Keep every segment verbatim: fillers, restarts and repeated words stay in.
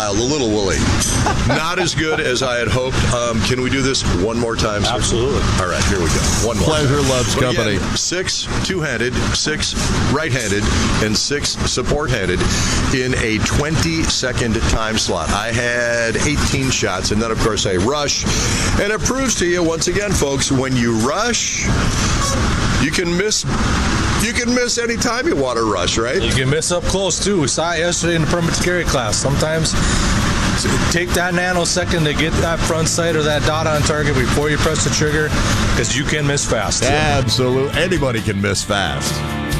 style, the little Willie. Not as good as I had hoped. Um, can we do this one more time, sir? Absolutely. All right, here we go. One more Pleasure time. loves But company. again, six two-handed, six right-handed, and six support-handed in a twenty-second time slot. I had eighteen shots, and then, of course, I rush. And it proves to you, once again, folks, when you rush, you can miss... You can miss any time you want to rush, right? You can miss up close, too. We saw it yesterday in the permit to carry class. Sometimes take that nanosecond to get that front sight or that dot on target before you press the trigger, because you can miss fast. Absolutely. Anybody can miss fast.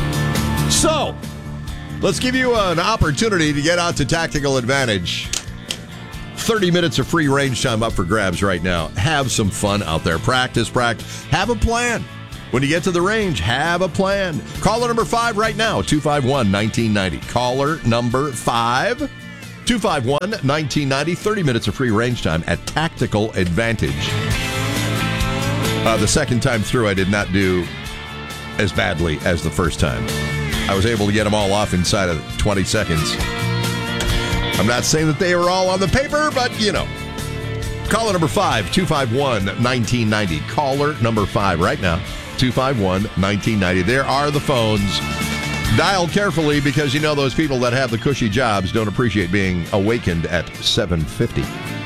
So, let's give you an opportunity to get out to Tactical Advantage. thirty minutes of free range time up for grabs right now. Have some fun out there. Practice, practice. Have a plan. When you get to the range, have a plan. Caller number five right now, two five one, nineteen ninety. Caller number five, two five one, nineteen ninety. thirty minutes of free range time at Tactical Advantage. Uh, the second time through, I did not do as badly as the first time. I was able to get them all off inside of twenty seconds. I'm not saying that they were all on the paper, but, you know. Caller number five, two five one, nineteen ninety. Caller number five right now, two five one, nineteen ninety. There are the phones. Dial carefully, because you know those people that have the cushy jobs don't appreciate being awakened at seven fifty.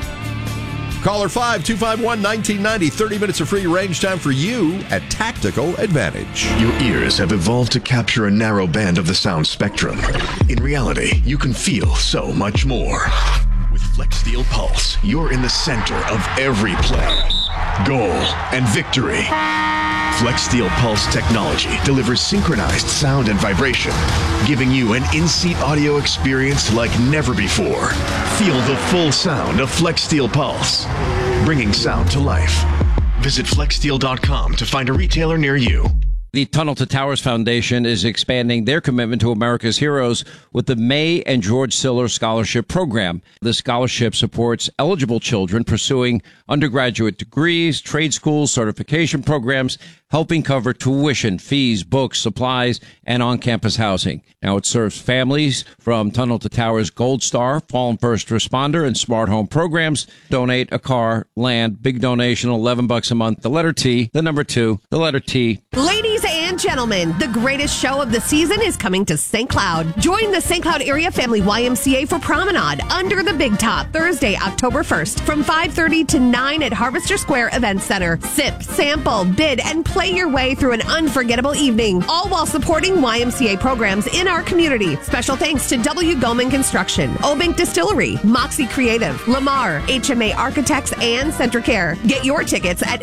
Caller five, two five one, nineteen ninety. thirty minutes of free range time for you at Tactical Advantage. Your ears have evolved to capture a narrow band of the sound spectrum. In reality, you can feel so much more. With FlexSteel Pulse, you're in the center of every play, goal, and victory. FlexSteel Pulse technology delivers synchronized sound and vibration, giving you an in-seat audio experience like never before. Feel the full sound of FlexSteel Pulse, bringing sound to life. Visit flex steel dot com to find a retailer near you. The Tunnel to Towers Foundation is expanding their commitment to America's heroes with the May and George Siller Scholarship Program. The scholarship supports eligible children pursuing undergraduate degrees, trade schools, certification programs, helping cover tuition, fees, books, supplies, and on-campus housing. Now, it serves families from Tunnel to Towers Gold Star, Fallen First Responder, and Smart Home programs. Donate a car, land, big donation, eleven bucks a month. The letter T, the number two, the letter T. Ladies and gentlemen, the greatest show of the season is coming to Saint Cloud. Join the Saint Cloud Area Family Y M C A for Promenade Under the Big Top, Thursday, October first, from five thirty to nine at Harvester Square Event Center. Sip, sample, bid, and play your way through an unforgettable evening, all while supporting Y M C A programs in our community. Special thanks to W. Goldman Construction, Obank Distillery, Moxie Creative, Lamar, H M A Architects, and Centricare. Get your tickets at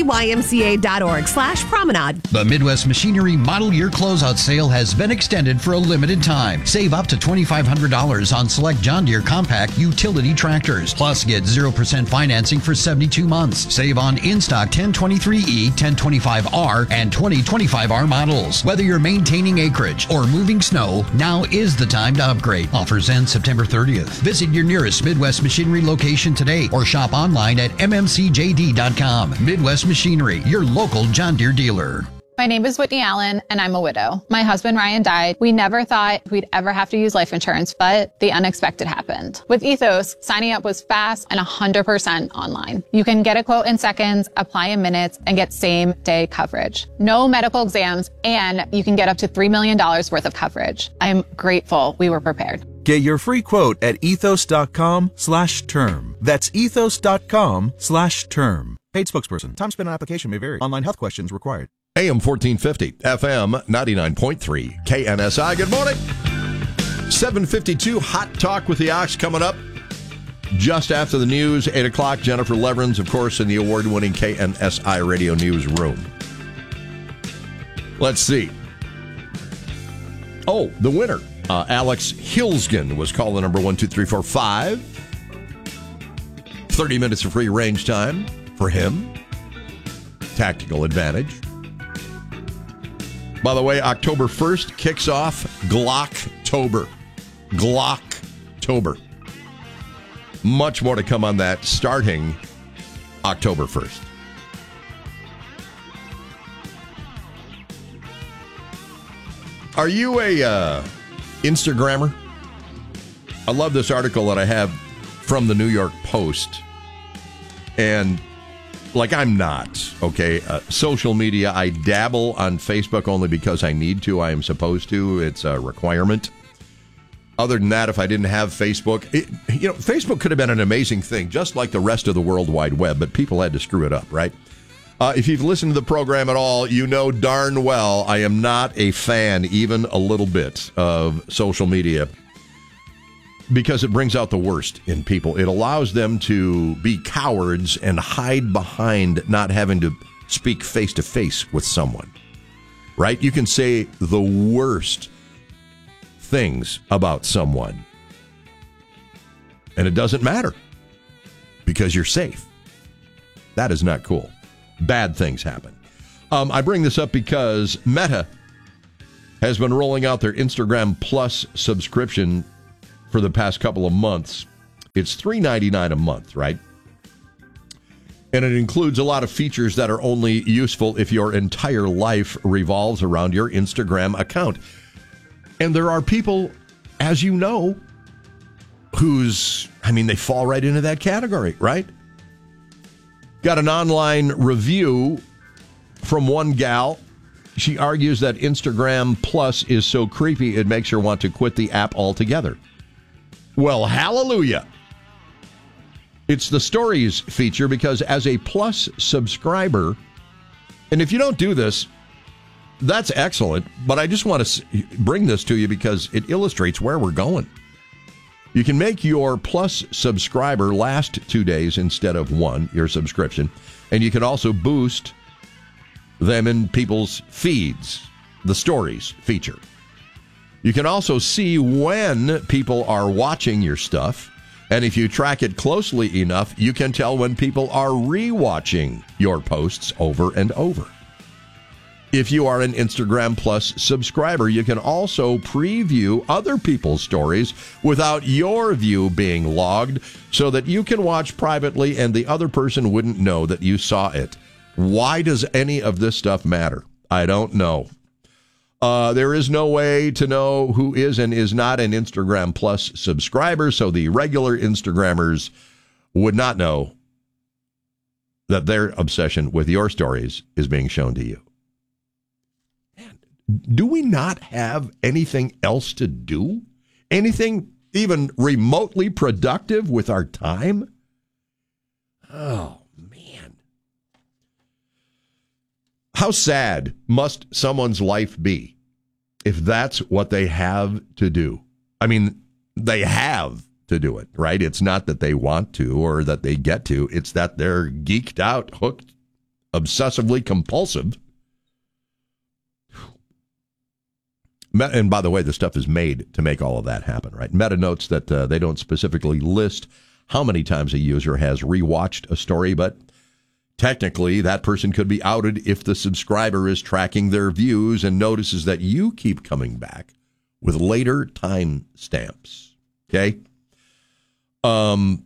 scymca.org slash promenade. The Midwest Machinery Model Year Closeout Sale has been extended for a limited time. Save up to twenty-five hundred dollars on select John Deere compact utility tractors. Plus, get zero percent financing for seventy-two months. Save on in-stock ten twenty-three E, ten twenty-five R, and twenty twenty-five R models. Whether you're maintaining acreage or moving snow, now is the time to upgrade. Offers end September thirtieth. Visit your nearest Midwest Machinery location today or shop online at m m c j d dot com. Midwest Machinery, your local John Deere dealer. My name is Whitney Allen, and I'm a widow. My husband, Ryan, died. We never thought we'd ever have to use life insurance, but the unexpected happened. With Ethos, signing up was fast and one hundred percent online. You can get a quote in seconds, apply in minutes, and get same-day coverage. No medical exams, and you can get up to three million dollars worth of coverage. I'm grateful we were prepared. Get your free quote at ethos.com slash term. That's ethos.com slash term. Paid spokesperson. Time spent on application may vary. Online health questions required. A M fourteen fifty, F M ninety-nine point three, K N S I. Good morning. seven fifty-two, Hot Talk with the Ox coming up just after the news. eight o'clock, Jennifer Leverins, of course, in the award-winning K N S I Radio Newsroom. Let's see. Oh, the winner. Uh, Alex Hilsgen was caller number one two three four five. thirty minutes of free range time for him. Tactical Advantage. By the way, October first kicks off Glocktober. Glocktober. Much more to come on that starting October first. Are you a uh, Instagrammer? I love this article that I have from the New York Post. And, like, I'm not, okay? Uh, social media, I dabble on Facebook only because I need to. I am supposed to. It's a requirement. Other than that, if I didn't have Facebook, it, you know, Facebook could have been an amazing thing, just like the rest of the World Wide Web, but people had to screw it up, right? Uh, if you've listened to the program at all, you know darn well I am not a fan, even a little bit, of social media because it brings out the worst in people. It allows them to be cowards and hide behind not having to speak face-to-face with someone, right? You can say the worst things about someone, and it doesn't matter because you're safe. That is not cool. Bad things happen. Um, I bring this up because Meta has been rolling out their Instagram Plus subscription for the past couple of months. It's three dollars and ninety-nine cents a month, right? And it includes a lot of features that are only useful if your entire life revolves around your Instagram account. And there are people, as you know, who's, I mean, they fall right into that category, right? Got an online review from one gal. She argues that Instagram Plus is so creepy it makes her want to quit the app altogether. Well, hallelujah. It's the stories feature because as a Plus subscriber, and if you don't do this, that's excellent, but I just want to bring this to you because it illustrates where we're going. You can make your Plus subscriber last two days instead of one, your subscription, and you can also boost them in people's feeds, the stories feature. You can also see when people are watching your stuff, and if you track it closely enough, you can tell when people are re-watching your posts over and over. If you are an Instagram Plus subscriber, you can also preview other people's stories without your view being logged so that you can watch privately and the other person wouldn't know that you saw it. Why does any of this stuff matter? I don't know. Uh, there is no way to know who is and is not an Instagram Plus subscriber, so the regular Instagrammers would not know that their obsession with your stories is being shown to you. Do we not have anything else to do? Anything even remotely productive with our time? Oh, man. How sad must someone's life be if that's what they have to do? I mean, they have to do it, right? It's not that they want to or that they get to. It's that they're geeked out, hooked, obsessively compulsive. And by the way, the stuff is made to make all of that happen, right? Meta notes that uh, they don't specifically list how many times a user has rewatched a story, but technically that person could be outed if the subscriber is tracking their views and notices that you keep coming back with later time stamps. Okay? Um,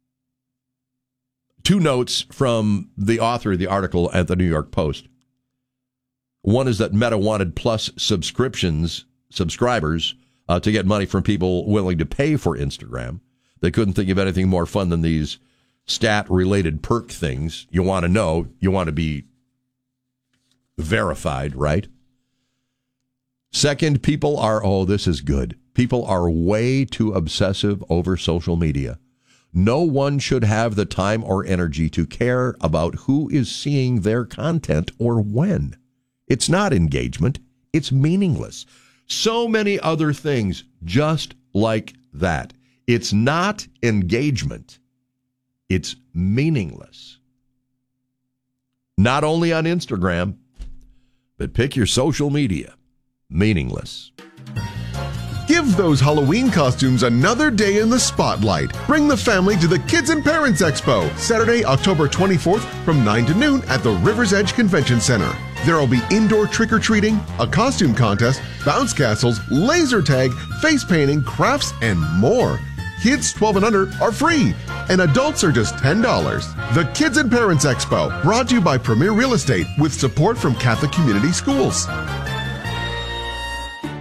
two notes from the author of the article at the New York Post. One is that Meta wanted Plus subscriptions, subscribers, uh, to get money from people willing to pay for Instagram. They couldn't think of anything more fun than these stat-related perk things. You want to know, you want to be verified, right? Second, people are, oh, this is good. People are way too obsessive over social media. No one should have the time or energy to care about who is seeing their content or when. It's not engagement. It's meaningless. So many other things just like that. It's not engagement. It's meaningless. Not only on Instagram, but pick your social media. Meaningless. Give those Halloween costumes another day in the spotlight. Bring the family to the Kids and Parents Expo, Saturday, October twenty-fourth from nine to noon at the River's Edge Convention Center. There will be indoor trick-or-treating, a costume contest, bounce castles, laser tag, face painting, crafts, and more. Kids twelve and under are free, and adults are just ten dollars. The Kids and Parents Expo, brought to you by Premier Real Estate with support from Catholic Community Schools.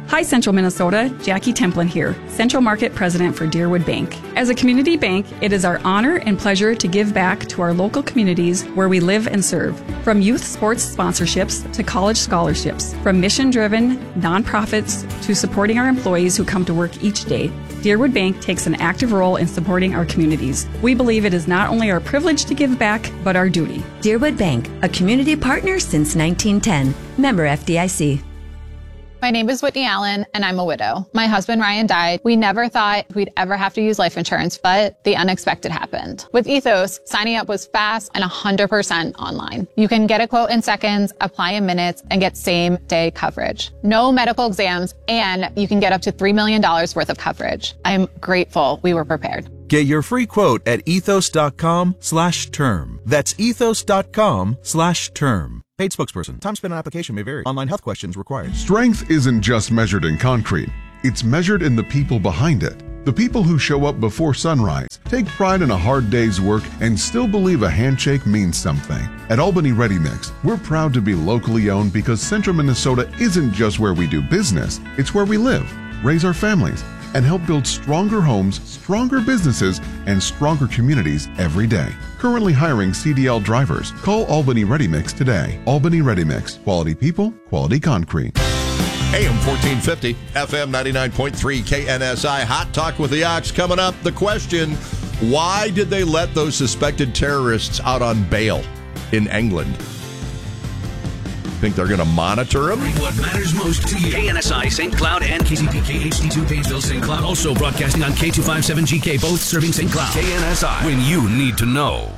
Hi, Central Minnesota. Jackie Templin here, Central Market President for Deerwood Bank. As a community bank, it is our honor and pleasure to give back to our local communities where we live and serve. From youth sports sponsorships to college scholarships, from mission-driven nonprofits to supporting our employees who come to work each day, Deerwood Bank takes an active role in supporting our communities. We believe it is not only our privilege to give back, but our duty. Deerwood Bank, a community partner since nineteen ten. Member F D I C. My name is Whitney Allen, and I'm a widow. My husband, Ryan, died. We never thought we'd ever have to use life insurance, but the unexpected happened. With Ethos, signing up was fast and one hundred percent online. You can get a quote in seconds, apply in minutes, and get same-day coverage. No medical exams, and you can get up to three million dollars worth of coverage. I'm grateful we were prepared. Get your free quote at ethos.com slash term. That's ethos.com slash term. Paid spokesperson. Time spent on application may vary. Online health questions required. Strength isn't just measured in concrete. It's measured in the people behind it. The people who show up before sunrise, take pride in a hard day's work, and still believe a handshake means something. At Albany Ready Mix, we're proud to be locally owned because Central Minnesota isn't just where we do business. It's where we live, raise our families, and help build stronger homes, stronger businesses, and stronger communities every day. Currently hiring C D L drivers. Call Albany Ready Mix today. Albany Ready Mix. Quality people, quality concrete. A M fourteen fifty, F M ninety-nine point three, K N S I. Hot Talk with the Ox coming up. The question, why did they let those suspected terrorists out on bail in England? Think they're going to monitor them? What matters most to you. K N S I, Saint Cloud, and K Z P K H D two, Painesville, Saint Cloud. Also broadcasting on K two fifty-seven G K, both serving Saint Cloud. K N S I, when you need to know.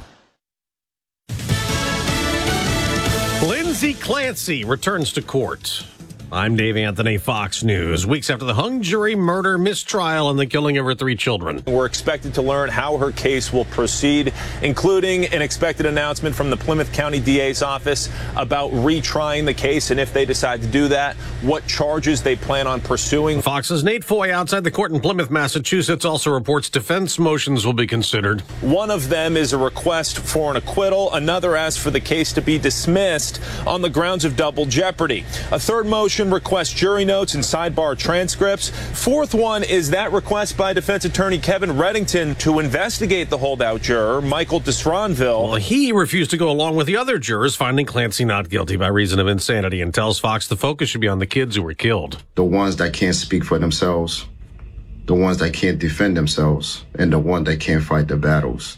Lindsay Clancy returns to court. I'm Dave Anthony, Fox News. Weeks after the hung jury murder mistrial and the killing of her three children. We're expected to learn how her case will proceed, including an expected announcement from the Plymouth County D A's office about retrying the case, and if they decide to do that, what charges they plan on pursuing. Fox's Nate Foy outside the court in Plymouth, Massachusetts, also reports defense motions will be considered. One of them is a request for an acquittal. Another asks for the case to be dismissed on the grounds of double jeopardy. A third motion requests jury notes and sidebar transcripts. Fourth one is that request by defense attorney Kevin Reddington to investigate the holdout juror, Michael Destronville. Well, he refused to go along with the other jurors, finding Clancy not guilty by reason of insanity, and tells Fox the focus should be on the kids who were killed. The ones that can't speak for themselves, the ones that can't defend themselves, and the one that can't fight the battles.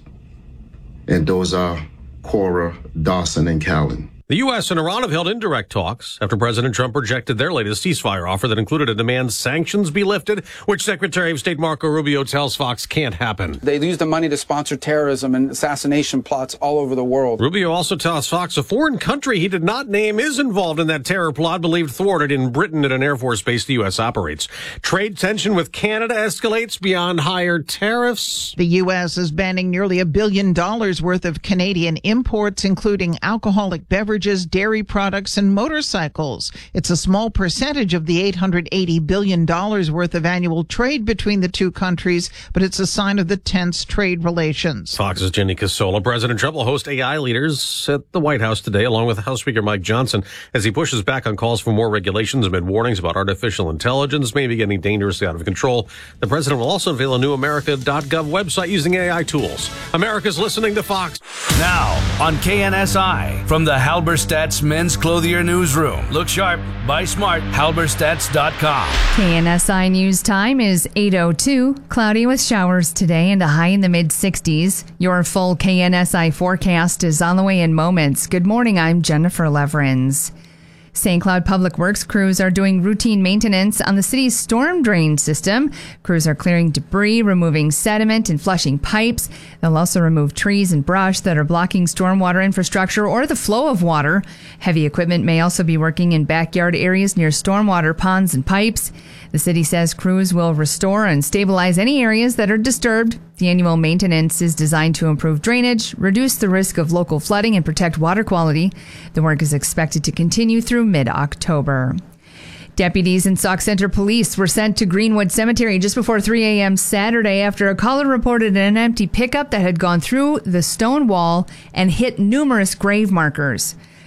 And those are Cora, Dawson, and Callan. The U S and Iran have held indirect talks after President Trump rejected their latest ceasefire offer that included a demand sanctions be lifted, which Secretary of State Marco Rubio tells Fox can't happen. They use the money to sponsor terrorism and assassination plots all over the world. Rubio also tells Fox a foreign country he did not name is involved in that terror plot believed thwarted in Britain at an Air Force base the U S operates. Trade tension with Canada escalates beyond higher tariffs. The U S is banning nearly a billion dollars worth of Canadian imports, including alcoholic beverages, dairy products, and motorcycles. It's a small percentage of the eight hundred eighty billion dollars worth of annual trade between the two countries, but it's a sign of the tense trade relations. Fox's Jenny Casola. President Trump will host A I leaders at the White House today, along with House Speaker Mike Johnson, as he pushes back on calls for more regulations amid warnings about artificial intelligence maybe getting dangerously out of control. The president will also unveil a new America dot gov website using A I tools. America's listening to Fox. Now on K N S I, from the Halberstadt's Men's Clothier Newsroom. Look sharp, buy smart, halberstadts dot com. K N S I News Time is eight oh two. Cloudy with showers today and a high in the mid sixties. Your full K N S I forecast is on the way in moments. Good morning, I'm Jennifer Leverins. Saint Cloud Public Works crews are doing routine maintenance on the city's storm drain system. Crews are clearing debris, removing sediment, and flushing pipes. They'll also remove trees and brush that are blocking stormwater infrastructure or the flow of water. Heavy equipment may also be working in backyard areas near stormwater ponds and pipes. The city says crews will restore and stabilize any areas that are disturbed. The annual maintenance is designed to improve drainage, reduce the risk of local flooding, and protect water quality. The work is expected to continue through mid-October. Deputies and Sauk Centre Police were sent to Greenwood Cemetery just before three a.m. Saturday after a caller reported an empty pickup that had gone through the stone wall and hit numerous grave markers.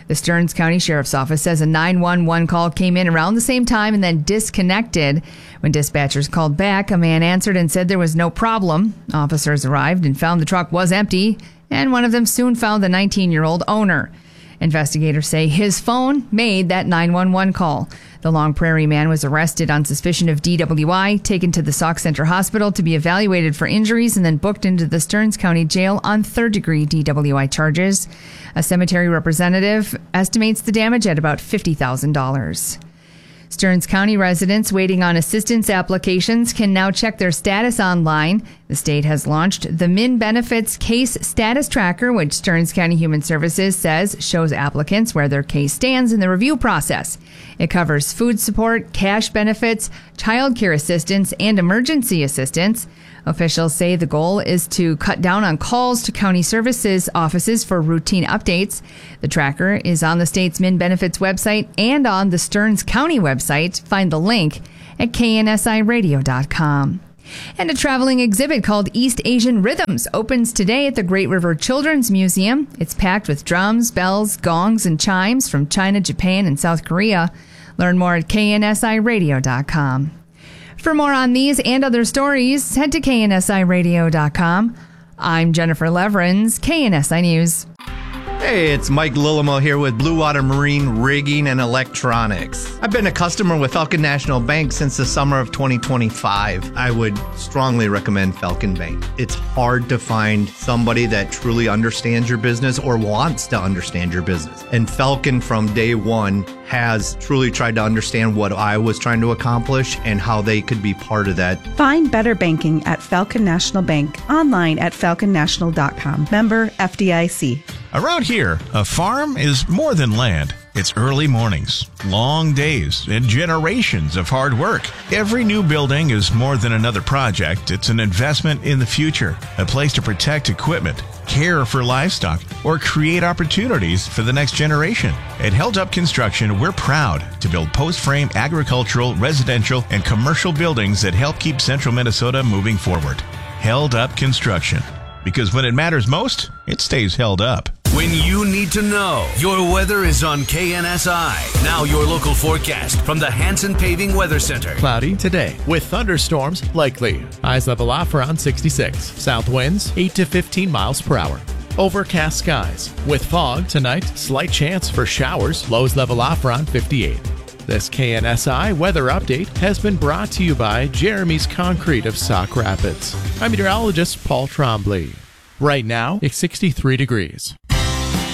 The Stearns County Sheriff's Office says a nine one one call came in around the same time and then disconnected. When dispatchers called back, a man answered and said there was no problem. Officers arrived and found the truck was empty, and one of them soon found the nineteen-year-old owner. Investigators say his phone made that nine one one call. The Long Prairie man was arrested on suspicion of D W I, taken to the Sauk Centre Hospital to be evaluated for injuries, and then booked into the Stearns County Jail on third-degree D W I charges. A cemetery representative estimates the damage at about fifty thousand dollars. Stearns County residents waiting on assistance applications can now check their status online. The state has launched the Min Benefits Case Status Tracker, which Stearns County Human Services says shows applicants where their case stands in the review process. It covers food support, cash benefits, child care assistance, and emergency assistance. Officials say the goal is to cut down on calls to county services offices for routine updates. The tracker is on the state's Min Benefits website and on the Stearns County website. Find the link at K N S I radio dot com. And a traveling exhibit called East Asian Rhythms opens today at the Great River Children's Museum. It's packed with drums, bells, gongs, and chimes from China, Japan, and South Korea. Learn more at K N S I radio dot com. For more on these and other stories, head to K N S I radio dot com. I'm Jennifer Leverins, K N S I News. Hey, it's Mike Lillimo here with Blue Water Marine Rigging and Electronics. I've been a customer with Falcon National Bank since the summer of twenty twenty-five. I would strongly recommend Falcon Bank. It's hard to find somebody that truly understands your business or wants to understand your business. And Falcon from day one has truly tried to understand what I was trying to accomplish and how they could be part of that. Find better banking at Falcon National Bank, online at falcon national dot com. Member F D I C. Around here, a farm is more than land. It's early mornings, long days, and generations of hard work. Every new building is more than another project. It's an investment in the future, a place to protect equipment, care for livestock, or create opportunities for the next generation. At Held Up Construction, we're proud to build post-frame agricultural, residential, and commercial buildings that help keep central Minnesota moving forward. Held Up Construction. Because when it matters most, it stays held up. When you need to know, your weather is on K N S I. Now your local forecast from the Hanson Paving Weather Center. Cloudy today with thunderstorms likely. Highs level off around sixty-six. South winds eight to fifteen miles per hour. Overcast skies. With fog tonight, slight chance for showers. Lows level off around fifty-eight. This K N S I weather update has been brought to you by Jeremy's Concrete of Sauk Rapids. I'm meteorologist Paul Trombley. Right now, it's sixty-three degrees.